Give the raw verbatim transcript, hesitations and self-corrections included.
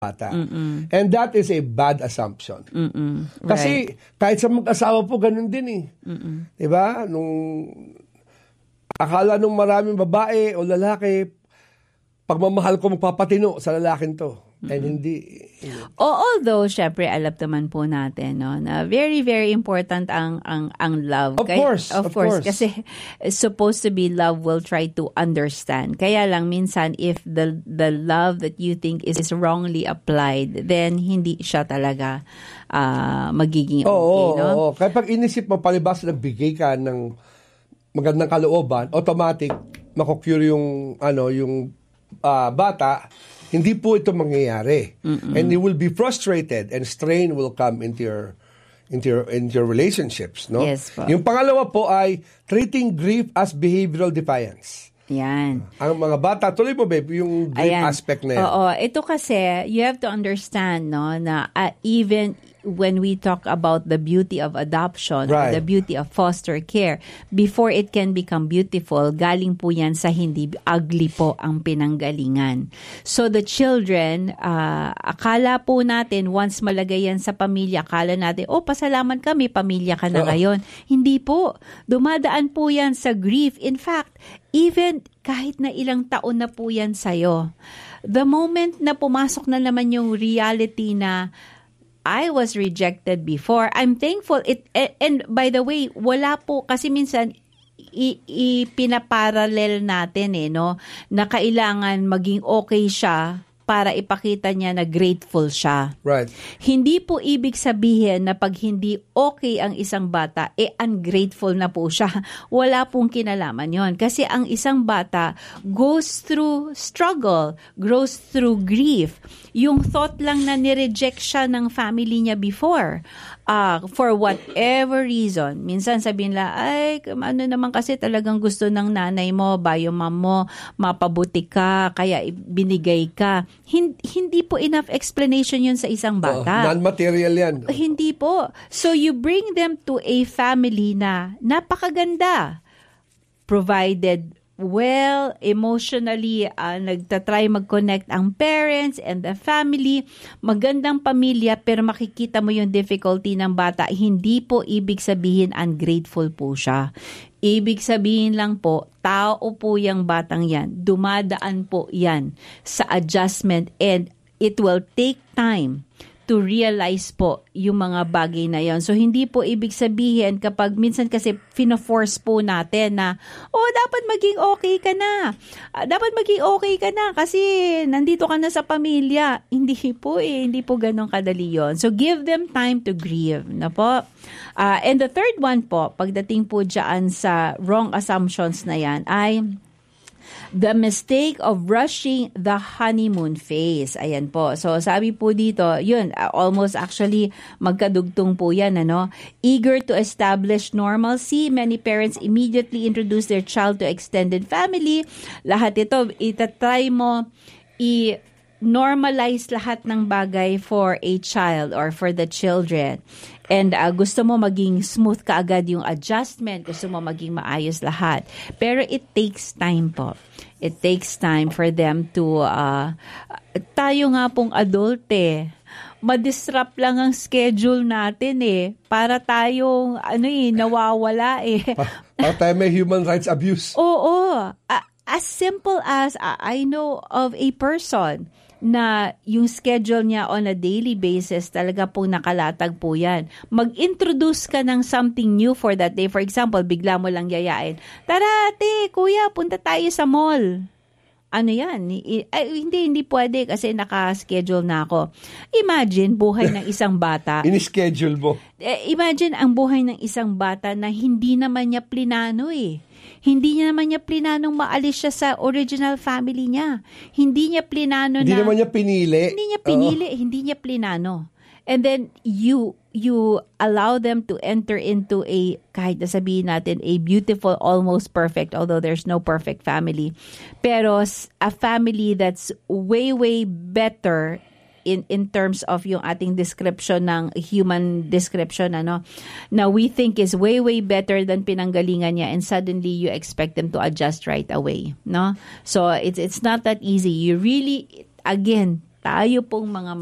bata. Mm-mm. And that is a bad assumption. Mm-mm. Kasi Right. kahit sa mag-asawa po, ganun din eh. Mm-mm. Diba? Nung akala nung maraming babae o lalaki, pagmamahal ko magpapatino sa lalaking to. And hindi. O, although, syempre, alam naman po natin, no, na very, very important ang ang ang love. Of Kaya- course, of, of course. course. Kasi supposed to be love will try to understand. Kaya lang, minsan, if the the love that you think is wrongly applied, then hindi siya talaga ah, magiging okay, Oo, no? oo. Kaya pag inisip mo, palibas nagbigay ka ng magandang kalooban, automatic, makukure yung, ano, yung ah, bata. Hindi po ito mangyayari. Mm-mm. And you will be frustrated and strain will come into your into your into your relationships, no? Yes po. Yung pangalawa po ay treating grief as behavioral defiance. Yan. Ang mga bata, tuloy mo babe, yung grief Ayan. aspect na yan. Oo. Ito kasi, you have to understand, no, na uh, even when we talk about the beauty of adoption, or Right. the beauty of foster care, before it can become beautiful, galing po yan sa hindi ugly po ang pinanggalingan. So the children, uh, akala po natin, once malagay yan sa pamilya, akala natin, oh, pasalamat kami, pamilya ka na Oo. ngayon. Hindi po. Dumadaan po yan sa grief. In fact, even kahit na ilang taon na po yan sa'yo, the moment na pumasok na naman yung reality na I was rejected before, I'm thankful. It and by the way, wala po kasi minsan i, i pinaparallel natin eh, no, na kailangan maging okay siya para ipakita niya na grateful siya. Right. Hindi po ibig sabihin na pag hindi okay ang isang bata, eh ungrateful na po siya. Wala pong kinalaman yon. Kasi ang isang bata goes through struggle, goes through grief. Yung thought lang na nireject siya ng family niya before, uh, for whatever reason. Minsan sabihin la, ay, ano naman kasi talagang gusto ng nanay mo, bayo mom mo, mapabuti ka, kaya binigay ka. Hindi, hindi po enough explanation yun sa isang Oo, bata. non-material yan. Hindi po. So you bring them to a family na napakaganda. Provided well, emotionally, uh, nagtatry mag-connect ang parents and the family. Magandang pamilya, pero makikita mo yung difficulty ng bata. Hindi po ibig sabihin ungrateful po siya. Ibig sabihin lang po, tao po yung batang yan. Dumadaan po yan sa adjustment and it will take time to realize po yung mga bagay na yon. So, hindi po ibig sabihin kapag minsan kasi fina-force po natin na, oh, dapat maging okay ka na. Uh, dapat maging okay ka na kasi nandito ka na sa pamilya. Hindi po eh. Hindi po ganun kadali yon. So, give them time to grieve. Na po. Uh, and the third one po, pagdating po dyan sa wrong assumptions na yan, ay the mistake of rushing the honeymoon phase. Ayan po. So, sabi po dito, yun, almost actually magkadugtong po yan, ano? Eager to establish normalcy, many parents immediately introduce their child to extended family. Lahat ito, itatry mo, i- normalize lahat ng bagay for a child or for the children. And uh, gusto mo maging smooth kaagad yung adjustment, gusto mo maging maayos lahat. Pero it takes time po. It takes time for them to, uh, tayo nga pong adult eh, ma-disrupt lang ang schedule natin eh, para tayong, ano eh, nawawala eh. Para tayo may human rights abuse. Oo. Uh, as simple as, uh, I know of a person na yung schedule niya on a daily basis, talaga pong nakalatag po yan. Mag-introduce ka ng something new for that day. For example, bigla mo lang yayain, tara ate, kuya, punta tayo sa mall. Ano yan? I- ay, hindi, hindi pwede kasi naka-schedule na ako. Imagine, buhay ng isang bata. In-schedule mo. Eh, imagine ang buhay ng isang bata na hindi naman niya plinano eh. Hindi niya naman niya plinanong maalis siya sa original family niya. Hindi niya plinano Hindi na... naman niya pinili. Hindi niya pinili, Oo. hindi niya plinano. And then, you you allow them to enter into a, kahit na sabihin natin, a beautiful, almost perfect, although there's no perfect family. Pero a family that's way, way better in in terms of yung ating description ng human description, ano, na we think is way, way better than pinanggalingan niya, and suddenly you expect them to adjust right away, no? So, it's it's not that easy. You really, again, tayo pong mga